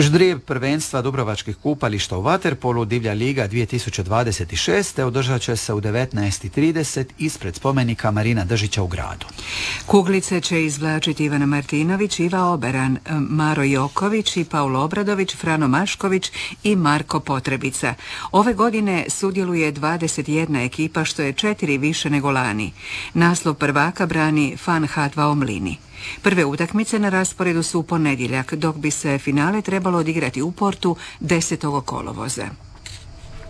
Ždrijeb prvenstva dubrovačkih kupališta u vaterpolu Divlja liga 2026. održat će se u 19:30 ispred spomenika Marina Držića u gradu. Kuglice će izvlačiti Ivana Martinović, Iva Oberan, Maro Joković i Paulo Obradović, Frano Mašković i Marko Potrebica. Ove godine sudjeluje 21 ekipa, što je 4 više nego lani. Naslov prvaka brani Fan H2 Omlini. Prve utakmice na rasporedu su u ponedjeljak, dok bi se finale trebalo odigrati u Portu 10. kolovoza.